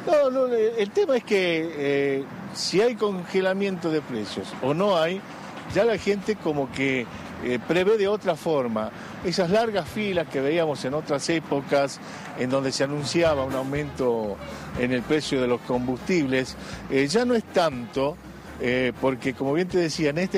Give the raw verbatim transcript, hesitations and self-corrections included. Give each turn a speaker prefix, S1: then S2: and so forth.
S1: No, no, el tema es que eh, si hay congelamiento de precios o no hay, ya la gente como que eh, prevé de otra forma. Esas largas filas que veíamos en otras épocas, en donde se anunciaba un aumento en el precio de los combustibles, eh, ya no es tanto, eh, porque como bien te decía, en este